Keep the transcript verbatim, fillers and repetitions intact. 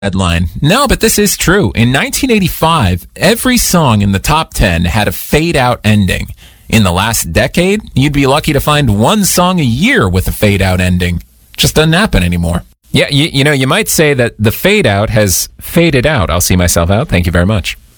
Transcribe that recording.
headline. No, but this is true. In nineteen eighty-five, every song in the top ten had a fade-out ending. In the last decade, you'd be lucky to find one song a year with a fade-out ending. Just doesn't happen anymore. Yeah, you, you know, you might say that the fade-out has faded out. I'll see myself out. Thank you very much.